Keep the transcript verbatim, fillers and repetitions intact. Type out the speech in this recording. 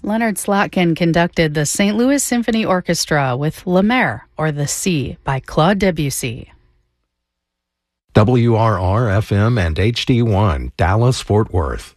Leonard Slotkin conducted the Saint Louis Symphony Orchestra with La Mer, or The Sea, by Claude Debussy. W R R F M and H D one, Dallas, Fort Worth.